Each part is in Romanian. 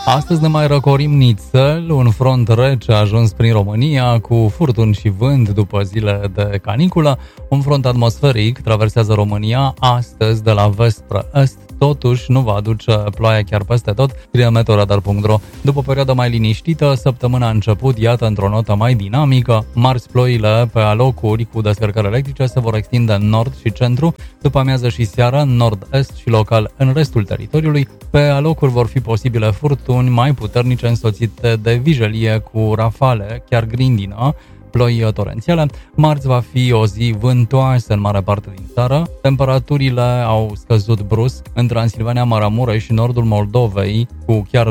Astăzi ne mai răcorim nițel, un front rece a ajuns prin România cu furtuni și vânt după zile de caniculă. Un front atmosferic traversează România astăzi de la vest spre est. Totuși nu va aduce ploaia chiar peste tot, scrie meteoradar.ro. După o perioadă mai liniștită, săptămâna a început, iată, într-o notă mai dinamică. Marți ploile pe alocuri cu descărcări electrice se vor extinde în nord și centru, după amiază și seara în nord-est și local în restul teritoriului. Pe alocuri vor fi posibile furtuni mai puternice însoțite de vijelie cu rafale, chiar grindină, ploi torențiale. Marți va fi o zi vântoasă în mare parte din țară. Temperaturile au scăzut brusc în Transilvania, Maramureș și nordul Moldovei, cu chiar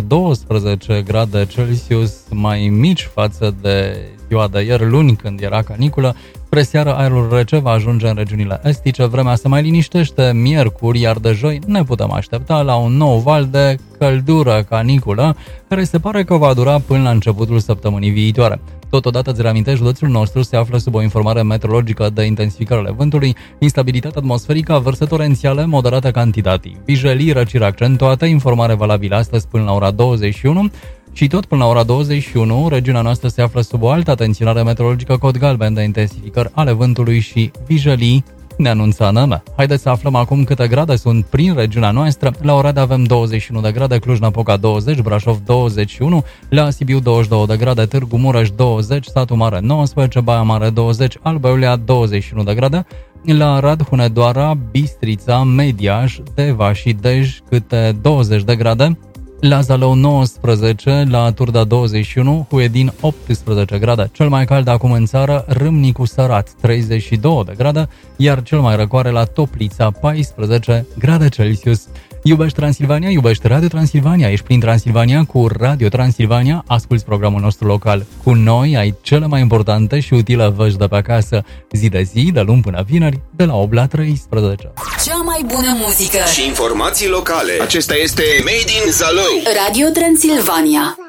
12 grade Celsius mai mici față de ziua de ieri, luni, când era caniculă. Spre seară, aerul rece va ajunge în regiunile estice, vremea se mai liniștește miercuri, iar de joi ne putem aștepta la un nou val de căldură caniculă, care se pare că va dura până la începutul săptămânii viitoare. Totodată, îți reamintesc, județul nostru se află sub o informare meteorologică de intensificare ale vântului, instabilitate atmosferică, vărse torențiale moderate cantitativ, vijelii, răciri accentuate, informare valabilă astăzi până la ora 21. Și tot până la ora 21, regiunea noastră se află sub o altă atenționare meteorologică, cod galben de intensificări ale vântului și vijelii, ne anunță ANM. Haideți să aflăm acum câte grade sunt prin regiunea noastră. La Oradea avem 21 de grade, Cluj-Napoca 20, Brașov 21, la Sibiu 22 de grade, Târgu Mureș 20, Satu Mare 19, Baia Mare 20, Alba Iulia 21 de grade, la Arad, Hunedoara, Bistrița, Mediaș, Deva și Dej câte 20 de grade, la Zalău 19, la Turda 21, Huedin 18 grade. Cel mai cald acum în țară, Râmnicu Sărat 32 de grade, iar cel mai răcoare la Toplița 14 grade Celsius. Iubești Transilvania? Iubești Radio Transilvania? Ești prin Transilvania cu Radio Transilvania? Asculți programul nostru local. Cu noi ai cele mai importante și utile vești de pe acasă, zi de zi, de luni până vineri, de la 8 la 13. Cea mai bună muzică și informații locale. Acesta este Made in Zalău. Radio Transilvania.